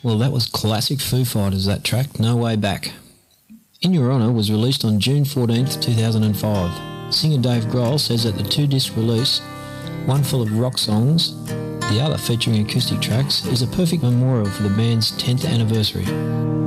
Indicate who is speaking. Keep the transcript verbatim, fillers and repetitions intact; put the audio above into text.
Speaker 1: Well, that was classic Foo Fighters, that track, No Way Back. In Your Honour was released on June fourteenth, two thousand five. Singer Dave Grohl says that the two-disc release, one full of rock songs, the other featuring acoustic tracks, is a perfect memorial for the band's tenth anniversary.